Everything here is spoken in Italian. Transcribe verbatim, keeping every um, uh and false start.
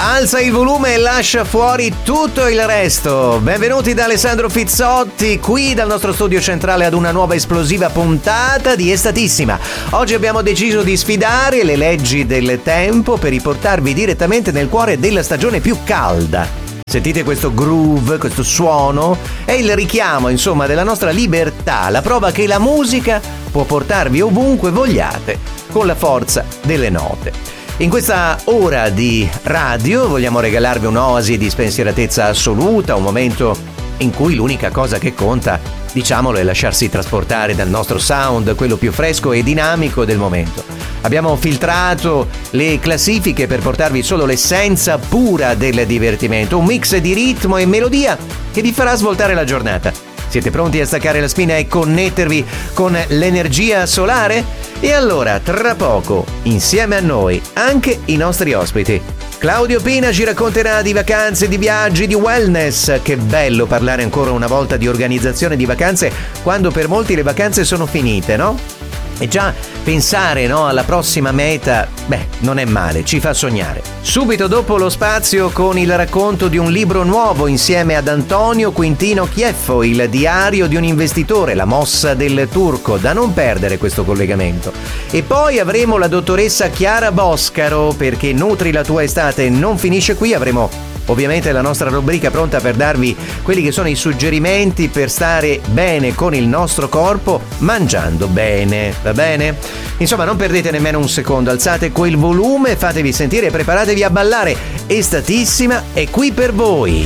Alza il volume e lascia fuori tutto il resto. Benvenuti da Alessandro Fizzotti, qui dal nostro studio centrale ad una nuova esplosiva puntata di Estatissima. Oggi abbiamo deciso di sfidare le leggi del tempo per riportarvi direttamente nel cuore della stagione più calda. Sentite questo groove, questo suono? È il richiamo, insomma, della nostra libertà, la prova che la musica può portarvi ovunque vogliate con la forza delle note. In questa ora di radio vogliamo regalarvi un'oasi di spensieratezza assoluta, un momento in cui l'unica cosa che conta, diciamolo, è lasciarsi trasportare dal nostro sound, quello più fresco e dinamico del momento. Abbiamo filtrato le classifiche per portarvi solo l'essenza pura del divertimento, un mix di ritmo e melodia che vi farà svoltare la giornata. Siete pronti a staccare la spina e connettervi con l'energia solare? E allora, tra poco, insieme a noi, anche i nostri ospiti. Claudio Pina ci racconterà di vacanze, di viaggi, di wellness. Che bello parlare ancora una volta di organizzazione di vacanze quando per molti le vacanze sono finite, no? E già pensare, no, alla prossima meta, beh, non è male, ci fa sognare. Subito dopo lo spazio con il racconto di un libro nuovo insieme ad Antonio Quintino Chieffo, il diario di un investitore, la mossa del turco, da non perdere questo collegamento. E poi avremo la dottoressa Chiara Boscaro, perché Nutri la tua estate non finisce qui, avremo ovviamente la nostra rubrica pronta per darvi quelli che sono i suggerimenti per stare bene con il nostro corpo mangiando bene, va bene? Insomma, non perdete nemmeno un secondo, alzate quel volume, fatevi sentire e preparatevi a ballare. Estatissima è qui per voi.